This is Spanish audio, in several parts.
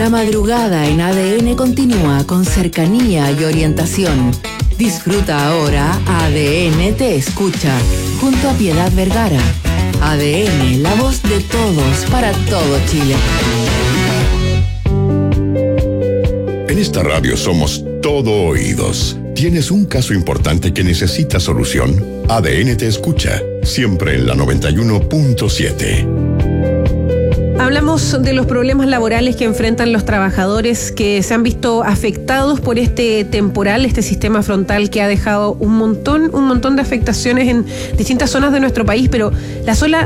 La madrugada en ADN continúa con cercanía y orientación. Disfruta ahora ADN Te Escucha, junto a Piedad Vergara. ADN, la voz de todos para todo Chile. En esta radio somos todo oídos. ¿Tienes un caso importante que necesita solución? ADN Te Escucha, siempre en la 91.7. Hablamos de los problemas laborales que enfrentan los trabajadores que se han visto afectados por este temporal, este sistema frontal que ha dejado un montón de afectaciones en distintas zonas de nuestro país, pero la zona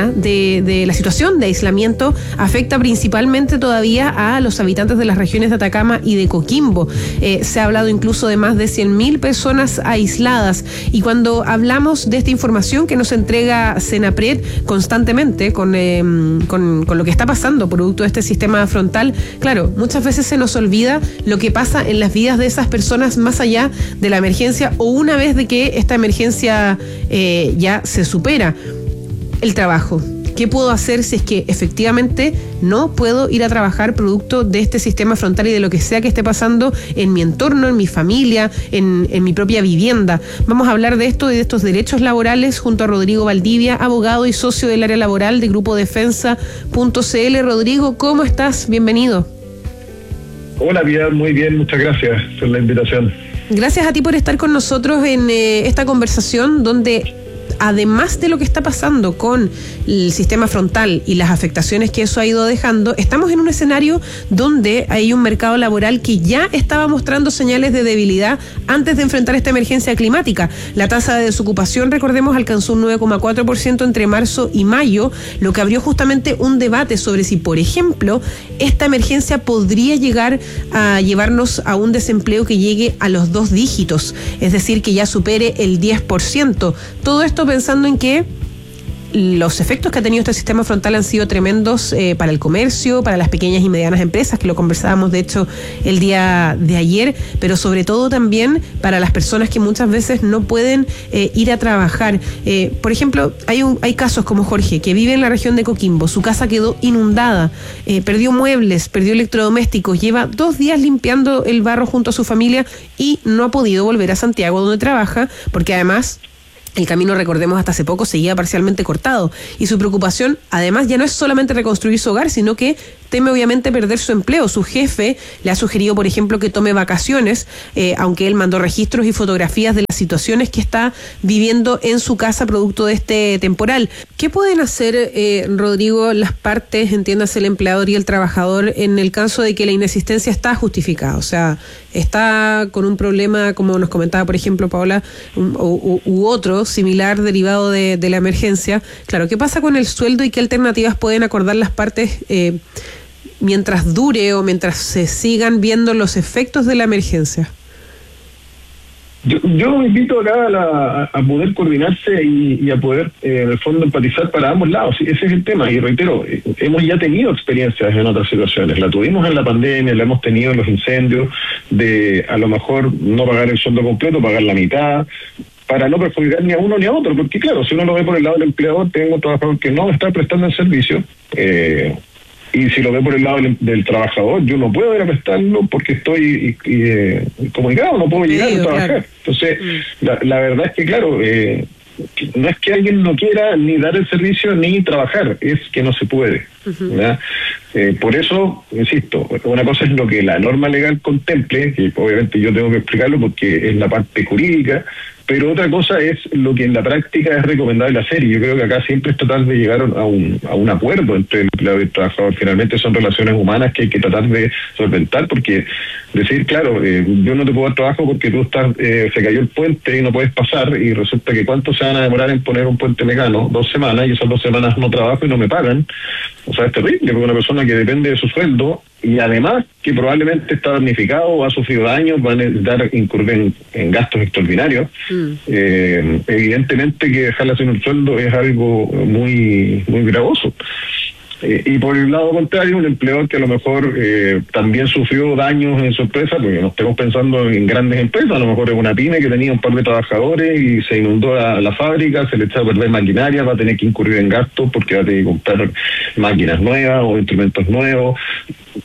de la situación de aislamiento afecta principalmente todavía a los habitantes de las regiones de Atacama y de Coquimbo. Se ha hablado incluso de más de 100.000 personas aisladas, y cuando hablamos de esta información que nos entrega Senapred constantemente con lo que está pasando producto de este sistema frontal, claro, muchas veces se nos olvida lo que pasa en las vidas de esas personas más allá de la emergencia o una vez de que esta emergencia ya se supera. El trabajo. ¿Qué puedo hacer si es que efectivamente no puedo ir a trabajar producto de este sistema frontal y de lo que sea que esté pasando en mi entorno, en mi familia, en mi propia vivienda? Vamos a hablar de esto y de estos derechos laborales junto a Rodrigo Valdivia, abogado y socio del área laboral de Grupo Defensa.cl. Rodrigo, ¿cómo estás? Bienvenido. Hola, Piedad, muy bien, muchas gracias por la invitación. Gracias a ti por estar con nosotros en esta conversación donde, además de lo que está pasando con el sistema frontal y las afectaciones que eso ha ido dejando, estamos en un escenario donde hay un mercado laboral que ya estaba mostrando señales de debilidad antes de enfrentar esta emergencia climática. La tasa de desocupación, recordemos, alcanzó un 9,4% entre marzo y mayo, lo que abrió justamente un debate sobre si, por ejemplo, esta emergencia podría llegar a llevarnos a un desempleo que llegue a los 2 dígitos, es decir, que ya supere el 10%. Todo esto pensando en que los efectos que ha tenido este sistema frontal han sido tremendos para el comercio, para las pequeñas y medianas empresas, que lo conversábamos de hecho el día de ayer, pero sobre todo también para las personas que muchas veces no pueden ir a trabajar. Por ejemplo, hay casos como Jorge, que vive en la región de Coquimbo, su casa quedó inundada, perdió muebles, perdió electrodomésticos, lleva 2 días limpiando el barro junto a su familia y no ha podido volver a Santiago, donde trabaja, porque además el camino, recordemos, hasta hace poco seguía parcialmente cortado. Y su preocupación, además, ya no es solamente reconstruir su hogar, sino que teme obviamente perder su empleo. Su jefe le ha sugerido, por ejemplo, que tome vacaciones, aunque él mandó registros y fotografías de las situaciones que está viviendo en su casa producto de este temporal. ¿Qué pueden hacer, Rodrigo, las partes, entiéndase el empleador y el trabajador, en el caso de que la inexistencia está justificada? O sea, está con un problema, como nos comentaba, por ejemplo, Paola, u otro similar derivado de la emergencia. Claro, ¿qué pasa con el sueldo y qué alternativas pueden acordar las partes mientras dure o mientras se sigan viendo los efectos de la emergencia? Yo invito acá a poder coordinarse y a poder, en el fondo, empatizar para ambos lados. Ese es el tema. Y reitero, hemos ya tenido experiencias en otras situaciones. La tuvimos en la pandemia, la hemos tenido en los incendios, de a lo mejor no pagar el sueldo completo, pagar la mitad, para no perjudicar ni a uno ni a otro. Porque claro, si uno lo ve por el lado del empleador, tengo un trabajador que no está prestando el servicio, y si lo ve por el lado del trabajador, yo no puedo ir a prestarlo porque estoy comunicado, no puedo llegar a trabajar. Claro. Entonces, la verdad es que, claro, no es que alguien no quiera ni dar el servicio ni trabajar, es que no se puede. ¿Verdad? Por eso, insisto, una cosa es lo que la norma legal contemple, que obviamente yo tengo que explicarlo porque es la parte jurídica, pero otra cosa es lo que en la práctica es recomendable hacer, y yo creo que acá siempre es tratar de llegar a un acuerdo entre el empleado y el trabajador. Finalmente son relaciones humanas que hay que tratar de solventar, porque decir, claro, yo no te puedo dar trabajo porque tú se cayó el puente y no puedes pasar, y resulta que ¿cuánto se van a demorar en poner un puente mecano? 2 semanas, y esas 2 semanas no trabajo y no me pagan. O sea, es terrible, porque una persona que depende de su sueldo y además que probablemente está damnificado o ha sufrido daños, va a necesitar incurrir en gastos extraordinarios. Evidentemente que dejarla sin un sueldo es algo muy, muy gravoso. Y por el lado contrario, un empleador que a lo mejor también sufrió daños en su empresa, porque no estemos pensando en grandes empresas, a lo mejor es una pyme que tenía un par de trabajadores y se inundó la fábrica, se le echó a perder maquinaria, va a tener que incurrir en gastos porque va a tener que comprar máquinas nuevas o instrumentos nuevos.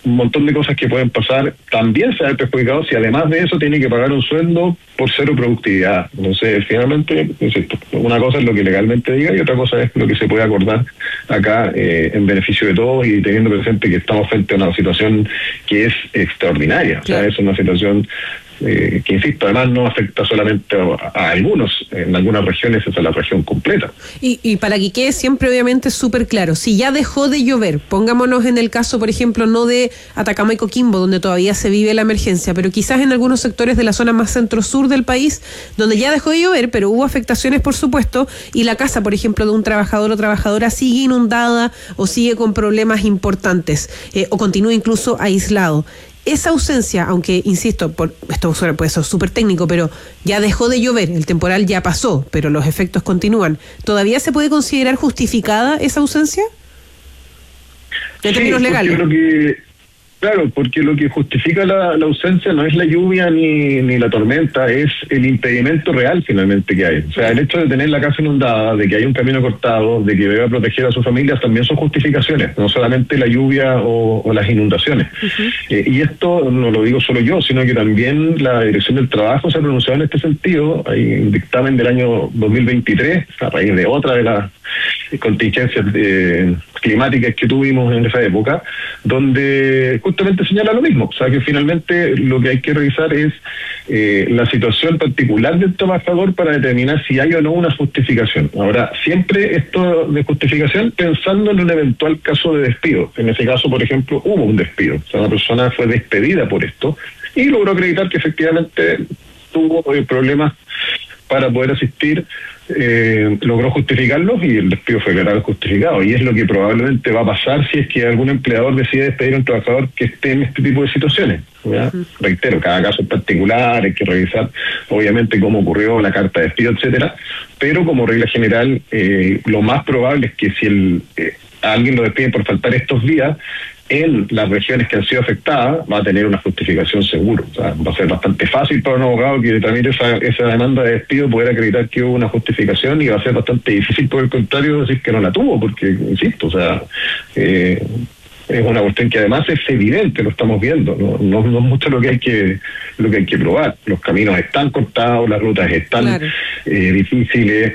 un montón de cosas que pueden pasar. También se ha perjudicado si además de eso tiene que pagar un sueldo por cero productividad. Entonces, finalmente, una cosa es lo que legalmente diga y otra cosa es lo que se puede acordar acá en beneficio de todos y teniendo presente que estamos frente a una situación que es extraordinaria. Claro. O sea, es una situación que, insisto, además no afecta solamente a algunos, en algunas regiones es a la región completa. Y para que quede siempre obviamente súper claro, si ya dejó de llover, pongámonos en el caso, por ejemplo, no de Atacama y Coquimbo, donde todavía se vive la emergencia, pero quizás en algunos sectores de la zona más centro-sur del país, donde ya dejó de llover, pero hubo afectaciones, por supuesto, y la casa, por ejemplo, de un trabajador o trabajadora sigue inundada o sigue con problemas importantes, o continúa incluso aislado. Esa ausencia, aunque, insisto, esto puede ser súper técnico, pero ya dejó de llover, el temporal ya pasó, pero los efectos continúan, ¿todavía se puede considerar justificada esa ausencia? En términos legales. Claro, porque lo que justifica la ausencia no es la lluvia ni la tormenta, es el impedimento real finalmente que hay. O sea, el hecho de tener la casa inundada, de que hay un camino cortado, de que deba proteger a sus familias, también son justificaciones, no solamente la lluvia o las inundaciones. Y esto no lo digo solo yo, sino que también la Dirección del Trabajo se ha pronunciado en este sentido. Hay un dictamen del año 2023, a raíz de otra de las contingencias climáticas que tuvimos en esa época, donde justamente señala lo mismo. O sea, que finalmente lo que hay que revisar es la situación particular del trabajador para determinar si hay o no una justificación. Ahora, siempre esto de justificación pensando en un eventual caso de despido. En ese caso, por ejemplo, hubo un despido. O sea, una persona fue despedida por esto y logró acreditar que efectivamente tuvo problemas para poder asistir, logró justificarlos y el despido fue declarado justificado. Y es lo que probablemente va a pasar si es que algún empleador decide despedir a un trabajador que esté en este tipo de situaciones. ¿Ya? Reitero, cada caso en particular, hay que revisar obviamente cómo ocurrió la carta de despido, etcétera, pero como regla general, lo más probable es que si alguien lo despide por faltar estos días, en las regiones que han sido afectadas va a tener una justificación seguro. O sea, va a ser bastante fácil para un abogado que tramite esa demanda de despido poder acreditar que hubo una justificación, y va a ser bastante difícil, por el contrario, decir que no la tuvo, porque, insisto, o sea, es una cuestión que además es evidente, lo estamos viendo, no es mucho lo que hay que probar. Los caminos están cortados, las rutas están difíciles,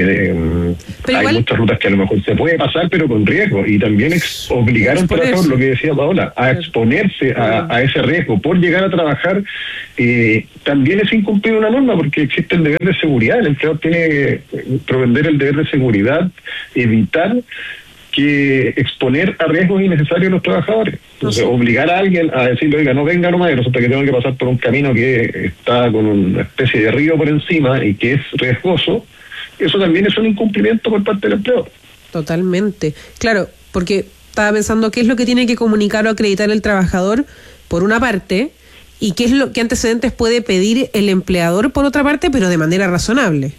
hay muchas rutas que a lo mejor se puede pasar pero con riesgo, y también obligar a un trabajador, lo que decía Paola, a exponerse a ese riesgo por llegar a trabajar, también es incumplir una norma, porque existe el deber de seguridad. El empleador tiene que provender el deber de seguridad, evitar que exponer a riesgos innecesarios a los trabajadores. Entonces, obligar a alguien a decirle, oiga, no venga nomás, y resulta que tengo que pasar por un camino que está con una especie de río por encima y que es riesgoso, eso también es un incumplimiento por parte del empleador. Totalmente. Claro, porque estaba pensando qué es lo que tiene que comunicar o acreditar el trabajador, por una parte, y qué antecedentes puede pedir el empleador, por otra parte, pero de manera razonable.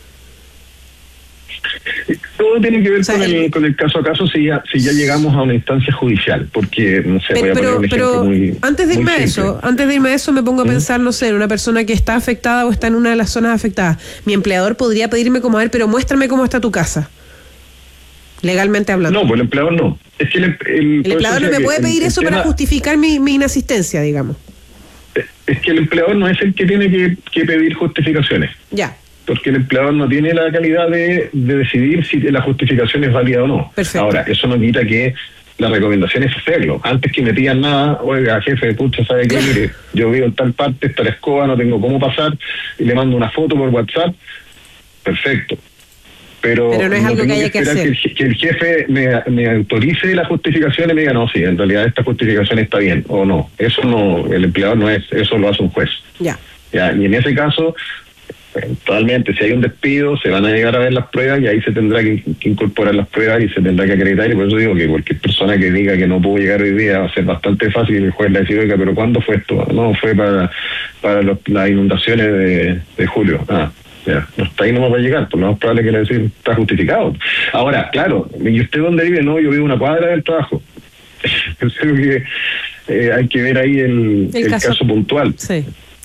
Todo tiene que ver con el caso a caso, si ya llegamos a una instancia judicial, porque no sé, voy a poner un ejemplo muy antes de irme a eso me pongo a pensar, no sé, en una persona que está afectada o está en una de las zonas afectadas. Mi empleador podría pedirme como, a ver, pero muéstrame cómo está tu casa, legalmente hablando. No, pues el empleador no. Es que el empleador no me puede pedir eso para justificar mi inasistencia, digamos. Es que el empleador no es el que tiene que pedir justificaciones. Ya. Porque el empleador no tiene la calidad de decidir si la justificación es válida o no. Perfecto. Ahora, eso no quita que la recomendación es hacerlo. Antes que me pidan nada, oiga, jefe, pucha, ¿sabe qué? Mire, yo vivo en tal parte, está la escoba, no tengo cómo pasar, y le mando una foto por WhatsApp, perfecto. Pero no es algo que haya que hacer. Que el jefe me autorice la justificación y me diga, no, sí, en realidad esta justificación está bien, o no. Eso no, el empleador no es, eso lo hace un juez. Ya. Y en ese caso, eventualmente, si hay un despido, se van a llegar a ver las pruebas y ahí se tendrá que incorporar las pruebas y se tendrá que acreditar. Y por eso digo que cualquier persona que diga que no pudo llegar hoy día va a ser bastante fácil. El juez le dice, oiga, pero ¿cuándo fue esto? No, fue para las inundaciones de julio. Ya, hasta ahí no me va a llegar, por lo más probable que le decir está justificado. Ahora, claro, ¿y usted dónde vive? No, yo vivo una cuadra del trabajo. Creo que hay que ver ahí el caso puntual. Sí.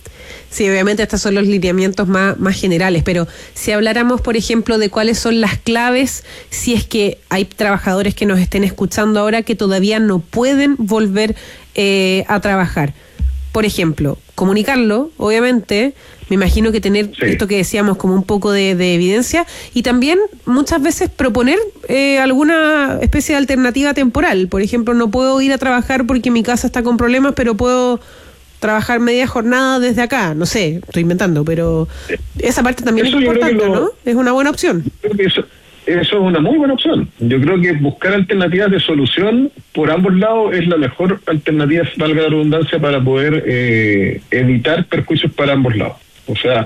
Sí, obviamente estos son los lineamientos más generales, pero si habláramos, por ejemplo, de cuáles son las claves, si es que hay trabajadores que nos estén escuchando ahora que todavía no pueden volver a trabajar. Por ejemplo, comunicarlo, obviamente, me imagino que tener esto que decíamos como un poco de evidencia y también muchas veces proponer alguna especie de alternativa temporal. Por ejemplo, no puedo ir a trabajar porque mi casa está con problemas, pero puedo trabajar media jornada desde acá. No sé, estoy inventando, pero esa parte también es importante, ¿no? Es una buena opción. Creo que eso es una muy buena opción. Yo creo que buscar alternativas de solución por ambos lados es la mejor alternativa, valga la redundancia, para poder evitar perjuicios para ambos lados. O sea,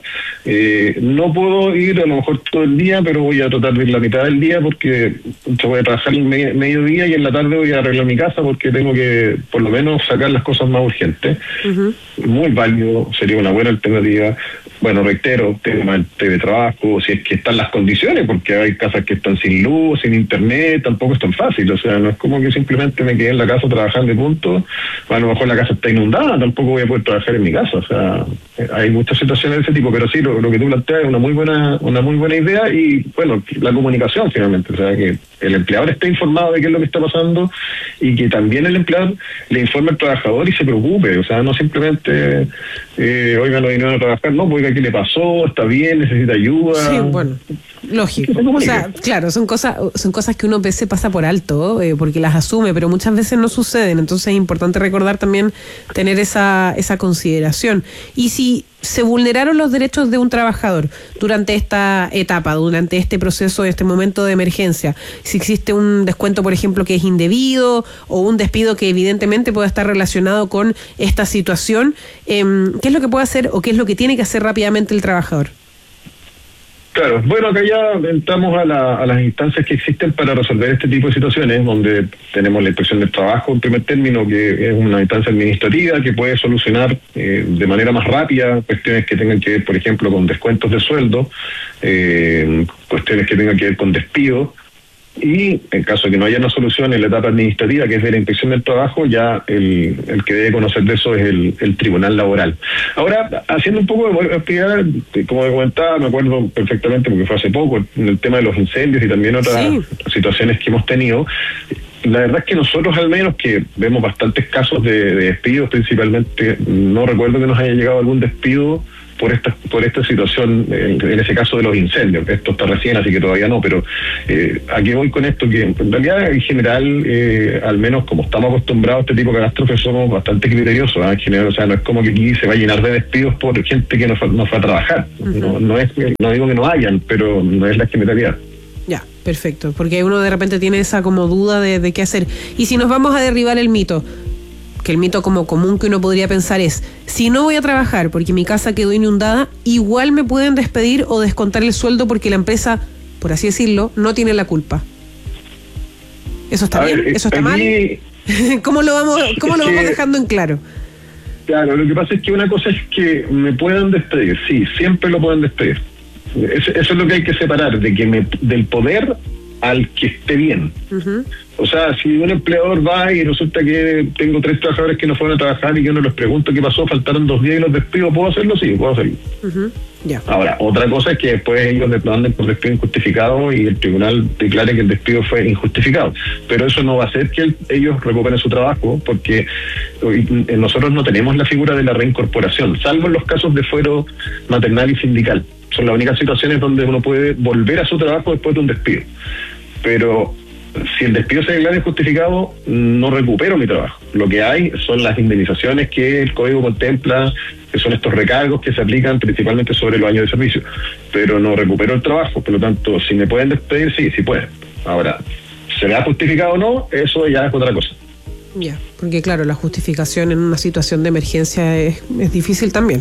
no puedo ir a lo mejor todo el día, pero voy a tratar de ir la mitad del día porque voy a trabajar el mediodía y en la tarde voy a arreglar mi casa porque tengo que por lo menos sacar las cosas más urgentes. Uh-huh. Muy válido, sería una buena alternativa. Bueno, reitero, tema del teletrabajo, si es que están las condiciones, porque hay casas que están sin luz, sin internet, tampoco es tan fácil. O sea, no es como que simplemente me quedé en la casa trabajando de punto. A lo mejor la casa está inundada, tampoco voy a poder trabajar en mi casa. O sea, hay muchas situaciones de ese tipo, pero sí, lo que tú planteas es una muy buena idea y, bueno, la comunicación finalmente. O sea, que el empleador esté informado de qué es lo que está pasando y que también el empleador le informe al trabajador y se preocupe. O sea, no simplemente, oigan, no vinieron a trabajar, no, porque aquí le pasó, está bien, necesita ayuda. Sí, bueno, lógico. O sea, claro, son cosas que uno a veces pasa por alto, porque las asume, pero muchas veces no suceden. Entonces es importante recordar también tener esa consideración. Y si se vulneraron los derechos de un trabajador durante esta etapa, durante este proceso, este momento de emergencia, si existe un descuento, por ejemplo, que es indebido o un despido que evidentemente pueda estar relacionado con esta situación, ¿qué es lo que puede hacer o qué es lo que tiene que hacer rápidamente el trabajador? Claro, bueno, acá ya entramos a las instancias que existen para resolver este tipo de situaciones, donde tenemos la Inspección del Trabajo en primer término, que es una instancia administrativa que puede solucionar de manera más rápida cuestiones que tengan que ver, por ejemplo, con descuentos de sueldo, cuestiones que tengan que ver con despido. Y en caso de que no haya una solución en la etapa administrativa, que es de la Inspección del Trabajo, ya el que debe conocer de eso es el Tribunal Laboral. Ahora, haciendo un poco de actividad, como comentaba, me acuerdo perfectamente porque fue hace poco, en el tema de los incendios y también otras situaciones que hemos tenido. La verdad es que nosotros al menos que vemos bastantes casos de despidos, principalmente, no recuerdo que nos haya llegado algún despido por esta situación, en ese caso de los incendios. Esto está recién, así que todavía no, pero ¿a qué voy con esto? Que en realidad, en general, al menos como estamos acostumbrados a este tipo de catástrofes, somos bastante criteriosos, ¿eh? En general, o sea, no es como que aquí se va a llenar de despidos por gente que no fue a trabajar. Uh-huh. No digo que no hayan, pero no es la generalidad. Ya, perfecto, porque uno de repente tiene esa como duda de qué hacer. Y si nos vamos a derribar el mito, que el mito como común que uno podría pensar es, si no voy a trabajar porque mi casa quedó inundada, igual me pueden despedir o descontar el sueldo porque la empresa, por así decirlo, no tiene la culpa. ¿Eso está bien? ¿Eso está mal? ¿Cómo lo vamos dejando en claro? Claro, lo que pasa es que una cosa es que me puedan despedir, sí, siempre lo pueden despedir. Eso es lo que hay que separar, del poder al que esté bien. Uh-huh. O sea, si un empleador va y resulta que tengo 3 trabajadores que no fueron a trabajar y que uno les pregunta qué pasó, faltaron 2 días y los despido, ¿puedo hacerlo? Sí, puedo hacerlo. Uh-huh. Yeah. Ahora, otra cosa es que después ellos manden por despido injustificado y el tribunal declare que el despido fue injustificado. Pero eso no va a hacer que ellos recuperen su trabajo, porque nosotros no tenemos la figura de la reincorporación, salvo en los casos de fuero maternal y sindical. Son las únicas situaciones donde uno puede volver a su trabajo después de un despido. Pero si el despido se declara injustificado, no recupero mi trabajo. Lo que hay son las indemnizaciones que el Código contempla, que son estos recargos que se aplican principalmente sobre los años de servicio. Pero no recupero el trabajo, por lo tanto, si me pueden despedir, sí pueden. Ahora, ¿será justificado o no? Eso ya es otra cosa. Ya, porque claro, la justificación en una situación de emergencia es difícil también.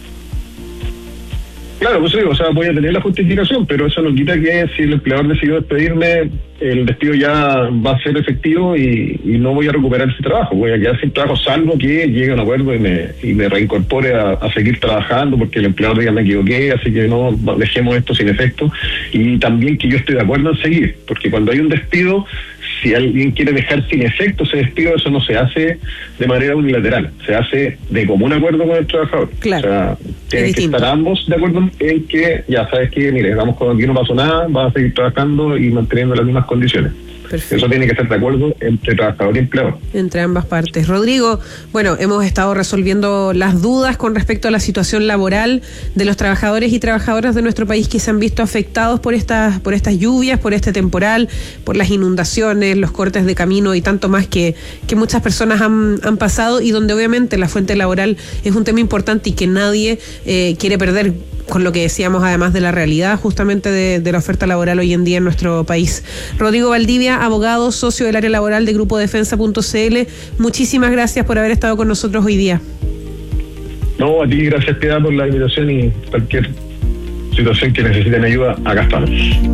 Claro, pues digo, o sea, voy a tener la justificación, pero eso no quita que si el empleador decidió despedirme, el despido ya va a ser efectivo y no voy a recuperar ese trabajo. Voy a quedar sin trabajo, salvo que llegue a un acuerdo y me reincorpore a seguir trabajando, porque el empleador diga me equivoqué, así que no dejemos esto sin efecto. Y también que yo estoy de acuerdo en seguir, porque cuando hay un despido si alguien quiere dejar sin efecto ese despido, eso no se hace de manera unilateral, se hace de común acuerdo con el trabajador. Claro. O sea, tienen que estar ambos de acuerdo en que, ya sabes que, mire, estamos con aquí, no pasó nada, vas a seguir trabajando y manteniendo las mismas condiciones. Perfecto. Eso tiene que estar de acuerdo entre trabajador y empleador. Entre ambas partes. Rodrigo, bueno, hemos estado resolviendo las dudas con respecto a la situación laboral de los trabajadores y trabajadoras de nuestro país que se han visto afectados por estas lluvias, por este temporal, por las inundaciones, los cortes de camino y tanto más que muchas personas han pasado, y donde obviamente la fuente laboral es un tema importante y que nadie quiere perder, con lo que decíamos, además de la realidad justamente de la oferta laboral hoy en día en nuestro país. Rodrigo Valdivia, abogado, socio del área laboral de Grupo Defensa.cl, muchísimas gracias por haber estado con nosotros hoy día. No, a ti gracias, Piedad, por la invitación, y cualquier situación que necesiten ayuda, acá estamos.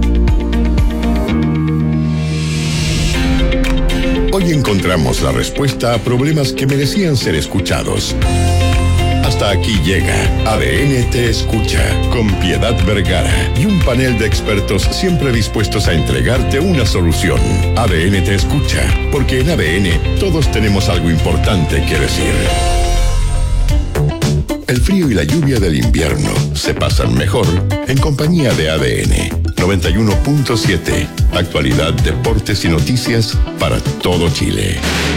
Hoy encontramos la respuesta a problemas que merecían ser escuchados. Hasta aquí llega ADN Te Escucha, con Piedad Vergara y un panel de expertos siempre dispuestos a entregarte una solución. ADN Te Escucha, porque en ADN todos tenemos algo importante que decir. El frío y la lluvia del invierno se pasan mejor en compañía de ADN 91.7. Actualidad, deportes y noticias para todo Chile.